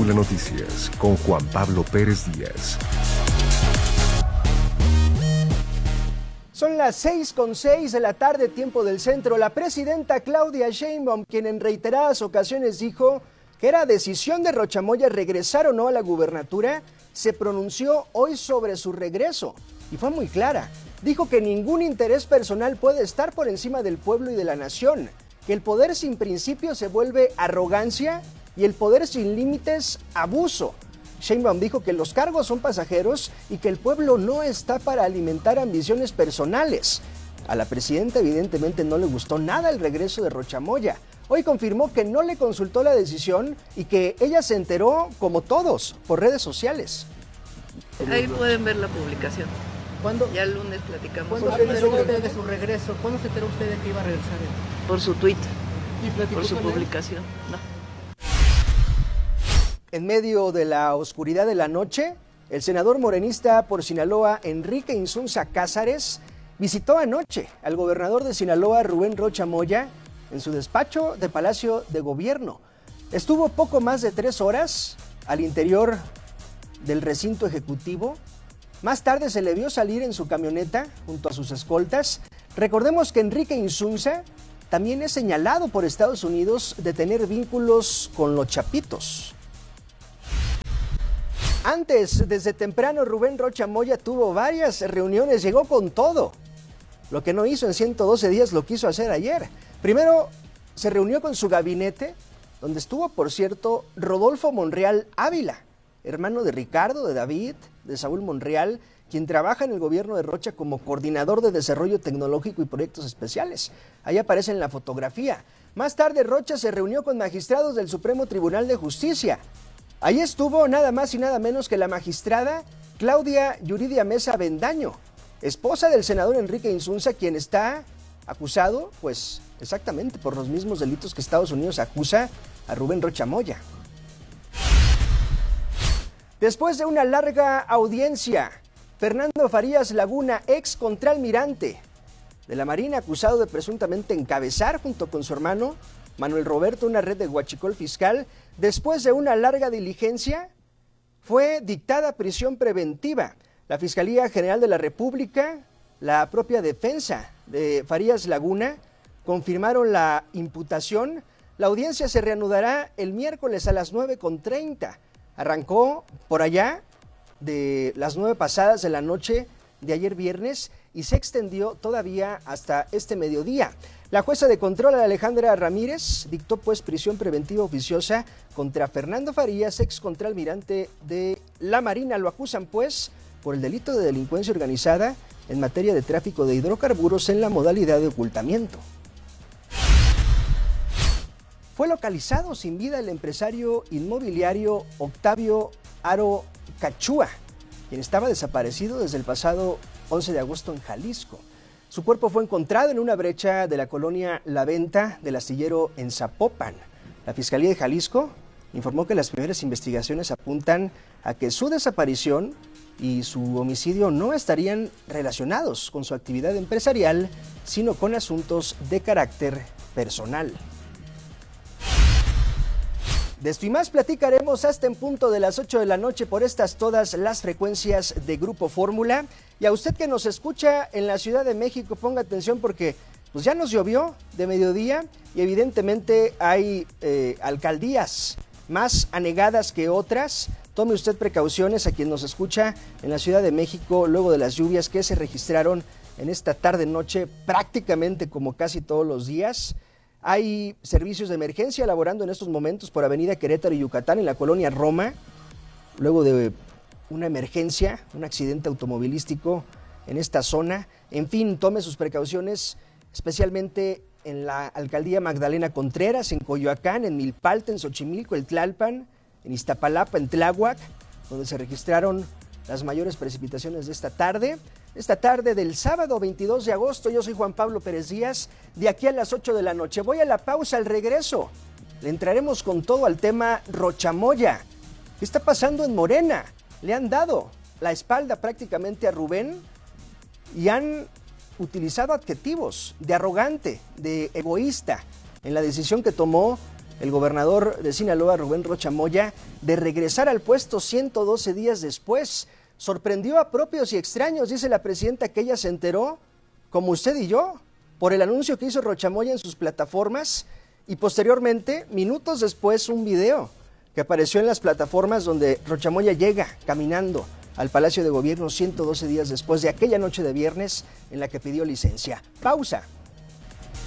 Fórmula Noticias con Juan Pablo Pérez Díaz. Son las 6:06 de la tarde, tiempo del centro. La presidenta Claudia Sheinbaum, quien en reiteradas ocasiones dijo que era decisión de Rocha Moya regresar o no a la gubernatura, se pronunció hoy sobre su regreso y fue muy clara. Dijo que ningún interés personal puede estar por encima del pueblo y de la nación, que el poder sin principios se vuelve arrogancia y el poder sin límites abuso. Sheinbaum dijo que los cargos son pasajeros y que el pueblo no está para alimentar ambiciones personales. A la presidenta evidentemente no le gustó nada el regreso de Rocha Moya. Hoy confirmó que no le consultó la decisión y que ella se enteró, como todos, por redes sociales. Ahí pueden ver la publicación. ¿Cuándo? Ya el lunes platicamos. ¿Cuándo se enteró usted de su regreso? ¿Cuándo se enteró usted de que iba a regresar? Por su tweet, por su publicación. No. En medio de la oscuridad de la noche, el senador morenista por Sinaloa, Enrique Insunza Cázares, visitó anoche al gobernador de Sinaloa, Rubén Rocha Moya, en su despacho de Palacio de Gobierno. Estuvo poco más de 3 horas al interior del recinto ejecutivo. Más tarde se le vio salir en su camioneta junto a sus escoltas. Recordemos que Enrique Insunza también es señalado por Estados Unidos de tener vínculos con los Chapitos. Antes, desde temprano, Rubén Rocha Moya tuvo varias reuniones, llegó con todo. Lo que no hizo en 112 días lo quiso hacer ayer. Primero, se reunió con su gabinete, donde estuvo, por cierto, Rodolfo Monreal Ávila, hermano de Ricardo, de David, de Saúl Monreal, quien trabaja en el gobierno de Rocha como coordinador de desarrollo tecnológico y proyectos especiales. Ahí aparece en la fotografía. Más tarde, Rocha se reunió con magistrados del Supremo Tribunal de Justicia. Ahí estuvo nada más y nada menos que la magistrada Claudia Yuridia Mesa Bendaño, esposa del senador Enrique Insunza, quien está acusado, pues exactamente por los mismos delitos que Estados Unidos acusa a Rubén Rocha Moya. Después de una larga audiencia, Fernando Farías Laguna, ex contraalmirante de la Marina, acusado de presuntamente encabezar junto con su hermano Manuel Roberto una red de huachicol fiscal, después de una larga diligencia, fue dictada prisión preventiva. La Fiscalía General de la República, la propia defensa de Farías Laguna, confirmaron la imputación. La audiencia se reanudará el miércoles a las 9:30. Arrancó por allá de las 9 pasadas de la noche de ayer viernes y se extendió todavía hasta este mediodía. La jueza de control, Alejandra Ramírez, dictó pues prisión preventiva oficiosa contra Fernando Farías, ex contraalmirante de la Marina. Lo acusan pues por el delito de delincuencia organizada en materia de tráfico de hidrocarburos en la modalidad de ocultamiento. Fue localizado sin vida el empresario inmobiliario Octavio Aro Cachúa, quien estaba desaparecido desde el pasado 11 de agosto en Jalisco. Su cuerpo fue encontrado en una brecha de la colonia La Venta del Astillero en Zapopan. La Fiscalía de Jalisco informó que las primeras investigaciones apuntan a que su desaparición y su homicidio no estarían relacionados con su actividad empresarial, sino con asuntos de carácter personal. De esto y más platicaremos hasta en punto de las 8 de la noche por estas todas las frecuencias de Grupo Fórmula. Y a usted que nos escucha en la Ciudad de México, ponga atención porque pues ya nos llovió de mediodía y evidentemente hay alcaldías más anegadas que otras. Tome usted precauciones a quien nos escucha en la Ciudad de México luego de las lluvias que se registraron en esta tarde-noche prácticamente como casi todos los días. Hay servicios de emergencia laborando en estos momentos por Avenida Querétaro y Yucatán en la colonia Roma, luego de una emergencia, un accidente automovilístico en esta zona. En fin, tome sus precauciones, especialmente en la alcaldía Magdalena Contreras, en Coyoacán, en Milpalta, en Xochimilco, en Tlalpan, en Iztapalapa, en Tláhuac, donde se registraron las mayores precipitaciones de esta tarde. Esta tarde del sábado 22 de agosto, yo soy Juan Pablo Pérez Díaz, de aquí a las 8 de la noche. Voy a la pausa, al regreso le entraremos con todo al tema Rocha Moya. ¿Qué está pasando en Morena? Le han dado la espalda prácticamente a Rubén y han utilizado adjetivos de arrogante, de egoísta, en la decisión que tomó el gobernador de Sinaloa, Rubén Rocha Moya, de regresar al puesto 112 días después. Sorprendió a propios y extraños, dice la presidenta, que ella se enteró, como usted y yo, por el anuncio que hizo Rocha Moya en sus plataformas y posteriormente, minutos después, un video que apareció en las plataformas donde Rocha Moya llega caminando al Palacio de Gobierno 112 días después de aquella noche de viernes en la que pidió licencia. Pausa.